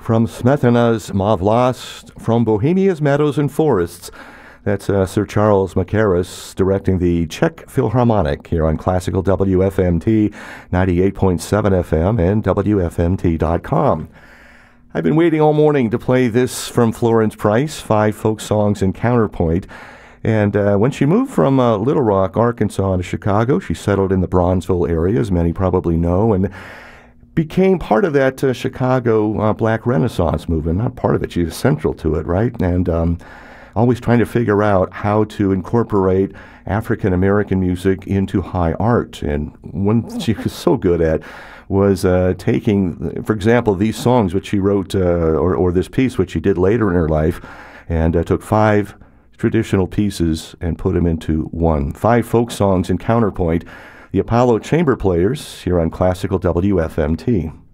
From Smetana's Mauve Lost, from Bohemia's Meadows and Forests. That's Sir Charles Mackerras directing the Czech Philharmonic here on Classical WFMT 98.7 FM and WFMT.com. I've been waiting all morning to play this from Florence Price, 5 folk songs in counterpoint. And when she moved from Little Rock, Arkansas to Chicago, she settled in the Bronzeville area, as many probably know, and became part of that Chicago Black Renaissance movement. Not part of it, she was central to it, right? And always trying to figure out how to incorporate African-American music into high art. And one she was so good at was taking, for example, these songs which she wrote, or this piece which she did later in her life, and took 5 traditional pieces and put them into one. 5 folk songs in counterpoint. The Apollo Chamber Players here on Classical WFMT.